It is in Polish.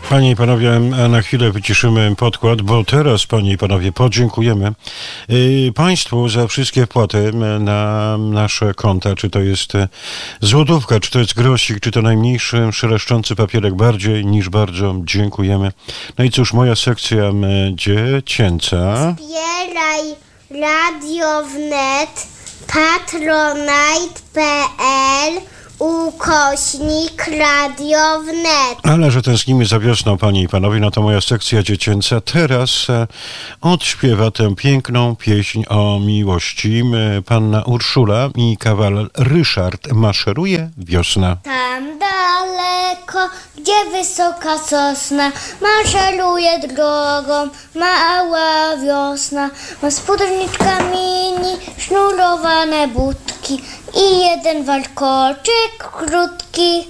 Panie i panowie, na chwilę wyciszymy podkład, bo teraz, panie i panowie, podziękujemy państwu za wszystkie wpłaty na nasze konta. Czy to jest złotówka, czy to jest grosik, czy to najmniejszy szeleszczący papierek. Bardziej niż bardzo dziękujemy. No i cóż, moja sekcja dziecięca. Wspieraj Radio Wnet, patronite.pl/Radio Wnet. Ale że tęsknimy za wiosną, panie i panowie, no to moja sekcja dziecięca teraz odśpiewa tę piękną pieśń o miłości. Panna Urszula i kawaler Ryszard. Maszeruje wiosna. Tam daleko, gdzie wysoka sosna, maszeruje drogą mała wiosna. Ma spódniczka mini, sznurowane budki i jeden warkoczyk krótki.